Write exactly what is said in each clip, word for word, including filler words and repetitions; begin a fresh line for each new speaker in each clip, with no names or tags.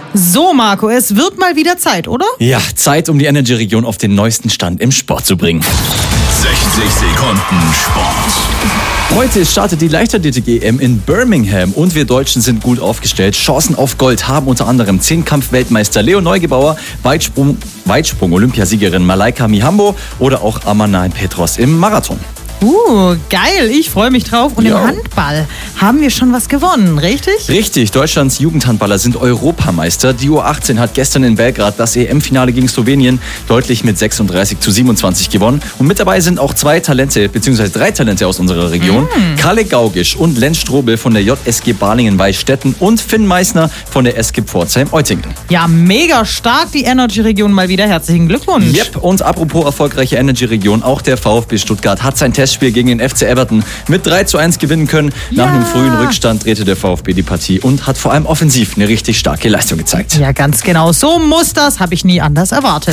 So, Marco, es wird mal wieder Zeit, oder?
Ja, Zeit, um die Energy-Region auf den neuesten Stand im Sport zu bringen.
sechzig Sekunden Sport.
Heute startet die Leichtathletik-E M in Birmingham und wir Deutschen sind gut aufgestellt. Chancen auf Gold haben unter anderem Zehnkampf-Weltmeister Leo Neugebauer, Weitsprung, Weitsprung-Olympiasiegerin Malaika Mihambo oder auch Amanal Petros im Marathon.
Uh, geil, ich freue mich drauf. Und
Ja.
im Handball haben wir schon was gewonnen, richtig?
Richtig, Deutschlands Jugendhandballer sind Europameister. Die U achtzehn hat gestern in Belgrad das E M-Finale gegen Slowenien deutlich mit sechsunddreißig zu siebenundzwanzig gewonnen. Und mit dabei sind auch zwei Talente, beziehungsweise drei Talente aus unserer Region. Mm. Kalle Gaugisch und Lenz Strobel von der J S G Balingen-Weißstetten und Finn Meissner von der S G Pforzheim-Euttingen.
Ja, mega stark die Energy-Region mal wieder. Herzlichen Glückwunsch.
Yep, und apropos erfolgreiche Energy-Region, auch der VfB Stuttgart hat sein Testspiel gegen den F C Everton mit drei zu eins gewinnen können. Nach
Ja.
einem frühen Rückstand drehte der VfB die Partie und hat vor allem offensiv eine richtig starke Leistung gezeigt.
Ja, ganz genau. So muss das. Habe ich nie anders erwartet.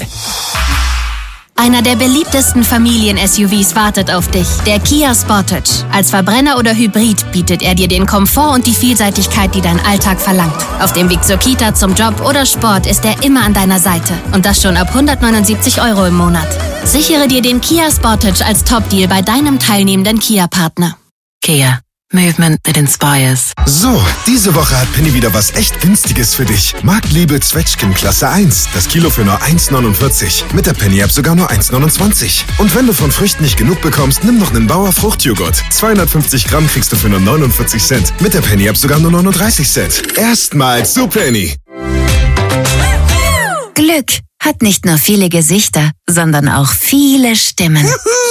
Einer der beliebtesten Familien-S U Vs wartet auf dich, der Kia Sportage. Als Verbrenner oder Hybrid bietet er dir den Komfort und die Vielseitigkeit, die dein Alltag verlangt. Auf dem Weg zur Kita, zum Job oder Sport ist er immer an deiner Seite. Und das schon ab hundertneunundsiebzig Euro im Monat. Sichere dir den Kia Sportage als Top-Deal bei deinem teilnehmenden Kia-Partner.
Kia. Movement that inspires.
So, diese Woche hat Penny wieder was echt Günstiges für dich. Marktliebe Zwetschgen Klasse eins. Das Kilo für nur eins neunundvierzig. Mit der Penny-App sogar nur eins neunundzwanzig. Und wenn du von Früchten nicht genug bekommst, nimm noch einen Bauer Fruchtjoghurt. zweihundertfünfzig Gramm kriegst du für nur neunundvierzig Cent. Mit der Penny-App sogar nur neununddreißig Cent. Erstmals zu Penny.
Glück hat nicht nur viele Gesichter, sondern auch viele Stimmen.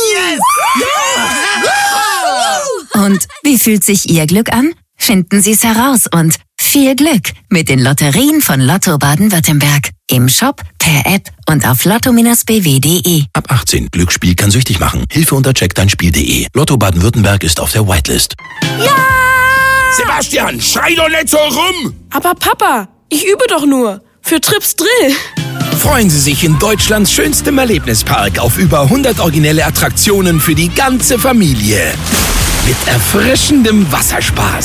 Und wie fühlt sich Ihr Glück an? Finden Sie es heraus und viel Glück mit den Lotterien von Lotto Baden-Württemberg. Im Shop, per App und auf lotto Bindestrich b w punkt de.
Ab achtzehn. Glücksspiel kann süchtig machen. Hilfe unter check dein Spiel punkt de. Lotto Baden-Württemberg ist auf der Whitelist.
Sebastian, schrei doch nicht so rum!
Aber Papa, ich übe doch nur. Für Trips Drill.
Freuen Sie sich in Deutschlands schönstem Erlebnispark auf über hundert originelle Attraktionen für die ganze Familie. Mit erfrischendem Wasserspaß.